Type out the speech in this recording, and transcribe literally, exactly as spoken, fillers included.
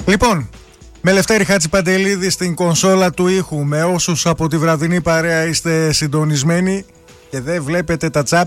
Λοιπόν, με Λευτέρη Χατζηπαντελίδη στην κονσόλα του ήχου, με όσους από τη βραδινή παρέα είστε συντονισμένοι και δεν βλέπετε τα τσάπ